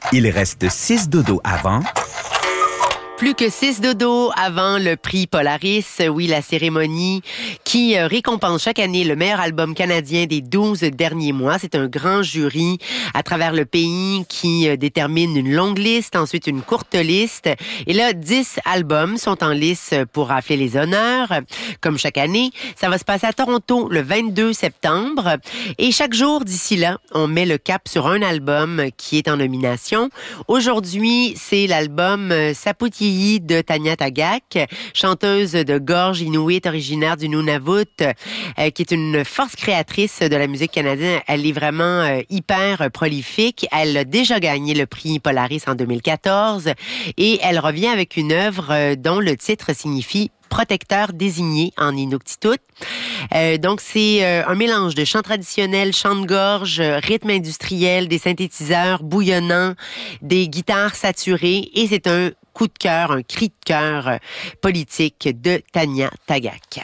Il reste 6 dodos avant. Plus que 6 dodos avant le prix Polaris, oui, la cérémonie qui récompense chaque année le meilleur album canadien des 12 derniers mois. C'est un grand jury à travers le pays qui détermine une longue liste, ensuite une courte liste. Et là, 10 albums sont en lice pour rafler les honneurs, comme chaque année. Ça va se passer à Toronto le 22 septembre. Et chaque jour d'ici là, on met le cap sur un album qui est en nomination. Aujourd'hui, c'est l'album Saputiyi de Tanya Tagaq, chanteuse de gorge inuit originaire du Nunavut, qui est une force créatrice de la musique canadienne. Elle est vraiment hyper prolifique. Elle a déjà gagné le prix Polaris en 2014 et elle revient avec une œuvre dont le titre signifie protecteur désigné en Inuktitut. Donc, c'est un mélange de chants traditionnels, chants de gorge, rythme industriel, des synthétiseurs bouillonnants, des guitares saturées et c'est un coup de cœur, un cri de cœur politique de Tanya Tagaq.